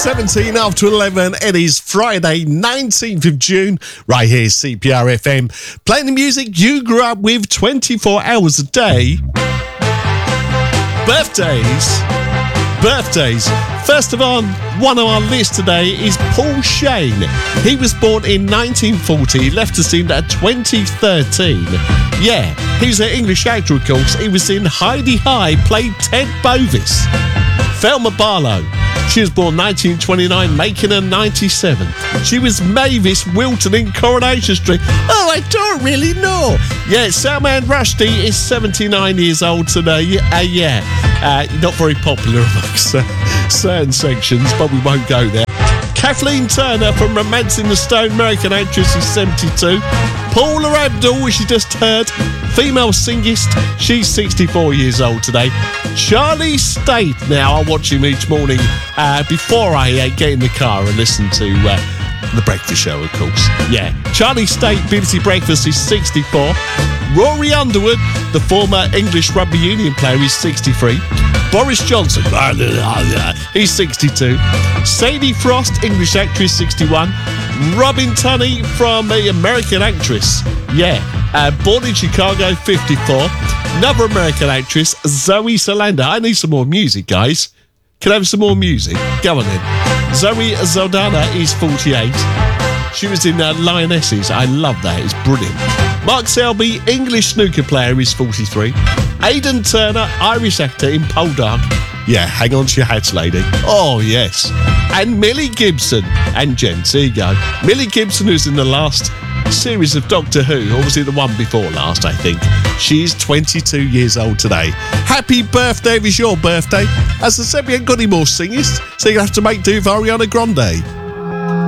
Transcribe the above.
17 after 11. It is Friday, 19th of June, right here, CPR FM. Playing the music you grew up with 24 hours a day. Birthdays. First of all, one on our list today is Paul Shane. He was born in 1940, left us in 2013. Yeah, he's an English actor, of course. He was in Heidi High, played Ted Bovis. Thelma Barlow. She was born 1929, making her 97. She was Mavis Wilton in Coronation Street. Oh, I don't really know. Yeah, Salman Rushdie is 79 years old today. Not very popular amongst certain sections, but we won't go there. Kathleen Turner from Romancing the Stone, American actress, is 72. Paula Abdul, as you just heard, female singist, she's 64 years old today. Charlie State, now I watch him each morning before I get in the car and listen to The Breakfast Show, of course. Yeah, Charlie State, BBC Breakfast, is 64. Rory Underwood, the former English rugby union player, is 63. Boris Johnson, he's 62. Sadie Frost, English actress, 61. Robin Tunney from the American actress, born in Chicago, 54. Another American actress, Zoe Saldana. I need some more music, guys. Can I have some more music? Go on then. Zoe Saldana is 48. She was in Lionesses. I love that. It's brilliant. Mark Selby, English snooker player, is 43. Aidan Turner, Irish actor in Poldark. Yeah, hang on to your hats, lady. Oh, yes. And Millie Gibson. And gents, here you go. Millie Gibson, who's in the last series of Doctor Who, or was it the one before last, I think. She's 22 years old today. Happy birthday if it's your birthday. As I said, we ain't got any more singers, so you're going to have to make do with Ariana Grande.